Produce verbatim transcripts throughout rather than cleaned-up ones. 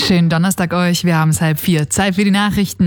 Schönen Donnerstag euch, wir haben es halb vier. Zeit für die Nachrichten.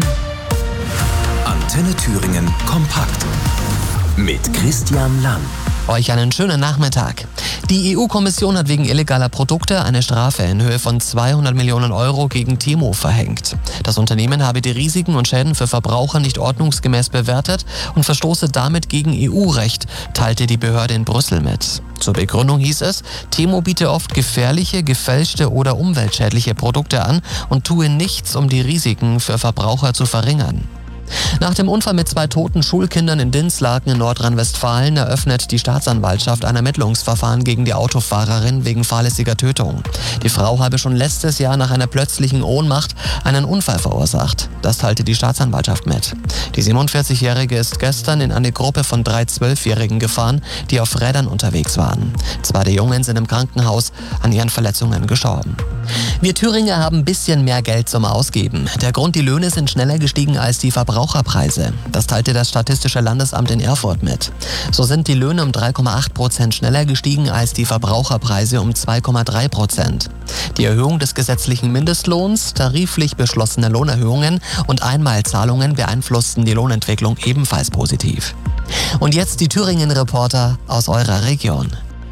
Antenne Thüringen kompakt mit Christian Lang. Euch einen schönen Nachmittag. Die E U-Kommission hat wegen illegaler Produkte eine Strafe in Höhe von zweihundert Millionen Euro gegen Temu verhängt. Das Unternehmen habe die Risiken und Schäden für Verbraucher nicht ordnungsgemäß bewertet und verstoße damit gegen E U-Recht, teilte die Behörde in Brüssel mit. Zur Begründung hieß es, Temu biete oft gefährliche, gefälschte oder umweltschädliche Produkte an und tue nichts, um die Risiken für Verbraucher zu verringern. Nach dem Unfall mit zwei toten Schulkindern in Dinslaken in Nordrhein-Westfalen eröffnet die Staatsanwaltschaft ein Ermittlungsverfahren gegen die Autofahrerin wegen fahrlässiger Tötung. Die Frau habe schon letztes Jahr nach einer plötzlichen Ohnmacht einen Unfall verursacht. Das teilte die Staatsanwaltschaft mit. Die siebenundvierzigjährige ist gestern in eine Gruppe von drei Zwölfjährigen gefahren, die auf Rädern unterwegs waren. Zwei der Jungen sind im Krankenhaus an ihren Verletzungen gestorben. Wir Thüringer haben ein bisschen mehr Geld zum Ausgeben. Der Grund, die Löhne sind schneller gestiegen als die Verbraucherpreise. Das teilte das Statistische Landesamt in Erfurt mit. So sind die Löhne um drei Komma acht Prozent schneller gestiegen als die Verbraucherpreise um zwei Komma drei Prozent. Die Erhöhung des gesetzlichen Mindestlohns, tariflich beschlossene Lohnerhöhungen und Einmalzahlungen beeinflussten die Lohnentwicklung ebenfalls positiv. Und jetzt die Thüringen-Reporter aus eurer Region.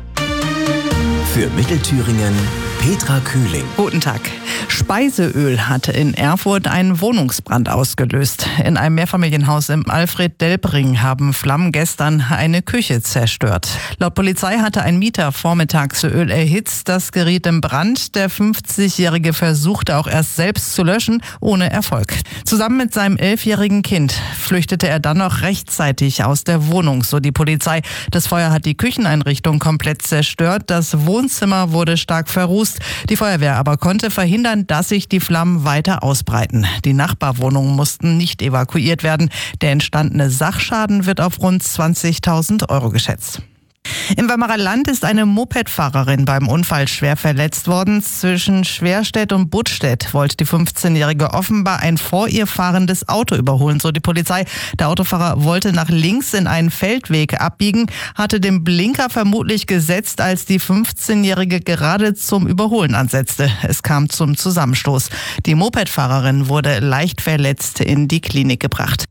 Für Mittelthüringen Petra Kühling. Guten Tag. Speiseöl hatte in Erfurt einen Wohnungsbrand ausgelöst. In einem Mehrfamilienhaus im Alfred-Delbring haben Flammen gestern eine Küche zerstört. Laut Polizei hatte ein Mieter vormittags Öl erhitzt. Das geriet in Brand. Der fünfzigjährige versuchte auch erst selbst zu löschen, ohne Erfolg. Zusammen mit seinem elfjährigen Kind flüchtete er dann noch rechtzeitig aus der Wohnung, so die Polizei. Das Feuer hat die Kücheneinrichtung komplett zerstört. Das Wohnzimmer wurde stark verrußt. Die Feuerwehr aber konnte verhindern, dass sich die Flammen weiter ausbreiten. Die Nachbarwohnungen mussten nicht evakuiert werden. Der entstandene Sachschaden wird auf rund zwanzigtausend Euro geschätzt. Im Weimarer Land ist eine Mopedfahrerin beim Unfall schwer verletzt worden. Zwischen Schwerstedt und Buttstedt wollte die fünfzehnjährige offenbar ein vor ihr fahrendes Auto überholen, so die Polizei. Der Autofahrer wollte nach links in einen Feldweg abbiegen, hatte den Blinker vermutlich gesetzt, als die fünfzehnjährige gerade zum Überholen ansetzte. Es kam zum Zusammenstoß. Die Mopedfahrerin wurde leicht verletzt in die Klinik gebracht.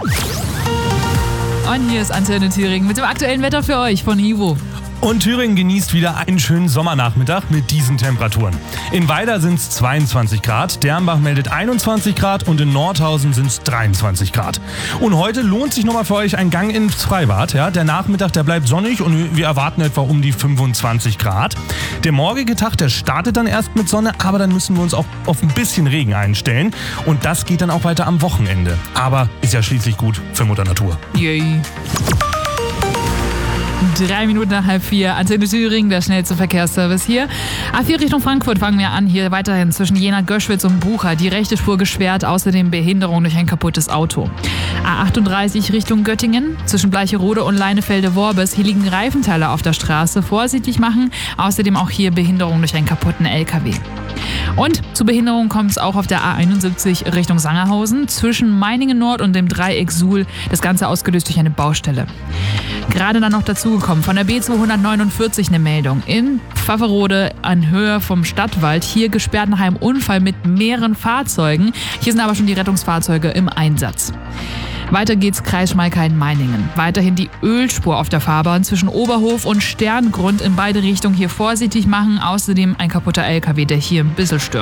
Und hier ist Antenne Thüringen mit dem aktuellen Wetter für euch von Ivo. Und Thüringen genießt wieder einen schönen Sommernachmittag mit diesen Temperaturen. In Weida sind es zweiundzwanzig Grad, Dernbach meldet einundzwanzig Grad und in Nordhausen sind es dreiundzwanzig Grad. Und heute lohnt sich nochmal für euch ein Gang ins Freibad. Ja? Der Nachmittag, der bleibt sonnig und wir erwarten etwa um die fünfundzwanzig Grad. Der morgige Tag, der startet dann erst mit Sonne, aber dann müssen wir uns auch auf ein bisschen Regen einstellen. Und das geht dann auch weiter am Wochenende. Aber ist ja schließlich gut für Mutter Natur. Yay. Drei Minuten nach halb vier, Antenne Thüringen, der schnellste Verkehrsservice hier. A vier Richtung Frankfurt fangen wir an, hier weiterhin zwischen Jena, Göschwitz und Bucha. Die rechte Spur gesperrt, außerdem Behinderung durch ein kaputtes Auto. A achtunddreißig Richtung Göttingen, zwischen Bleicherode und Leinefelde-Worbes. Hier liegen Reifenteile auf der Straße, vorsichtig machen. Außerdem auch hier Behinderung durch einen kaputten L K W. Und zu Behinderung kommt es auch auf der A einundsiebzig Richtung Sangerhausen, zwischen Meiningen Nord und dem Dreieck Suhl. Das Ganze ausgelöst durch eine Baustelle. Gerade dann noch dazugekommen, von der B zweihundertneunundvierzig eine Meldung. In Pfafferode an Höhe vom Stadtwald, hier gesperrt nach einem Unfall mit mehreren Fahrzeugen. Hier sind aber schon die Rettungsfahrzeuge im Einsatz. Weiter geht's Kreis Schmalkalden-Meiningen. Weiterhin die Ölspur auf der Fahrbahn zwischen Oberhof und Sterngrund in beide Richtungen hier vorsichtig machen. Außerdem ein kaputter L K W, der hier ein bisschen stört.